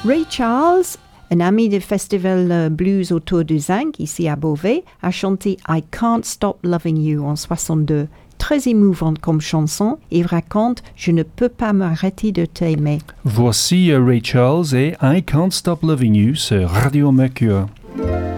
Ray Charles, un ami du festival blues autour du Zinc, ici à Beauvais, a chanté I Can't Stop Loving You en 62. Très émouvante comme chanson, il raconte « Je ne peux pas m'arrêter de t'aimer ». Voici Ray Charles et I Can't Stop Loving You sur Radio Mercure.